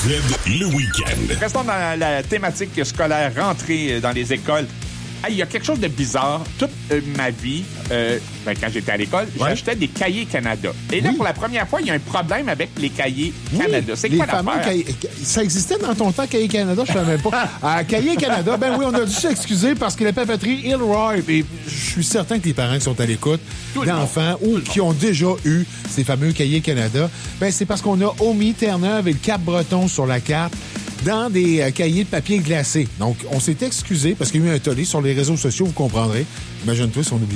le week-end. Restons dans la thématique scolaire, rentrée dans les écoles. Il y a quelque chose de bizarre. Toute ma vie, quand j'étais à l'école, j'achetais des cahiers Canada. Et là, pour la première fois, il y a un problème avec les cahiers Canada. C'est quoi l'affaire? Ça existait dans ton temps, Cahiers Canada? Je savais pas. Cahiers Canada, ben oui, on a dû s'excuser parce que la papeterie Hilroy, et je suis certain que les parents qui sont à l'écoute, d'enfants ou qui ont déjà eu ces fameux Cahiers Canada, ben c'est parce qu'on a omis Terre-Neuve et le Cap-Breton sur la carte dans des cahiers de papier glacé. Donc, on s'est excusé parce qu'il y a eu un tollé sur les réseaux sociaux, vous comprendrez. Imagine-toi si on oublie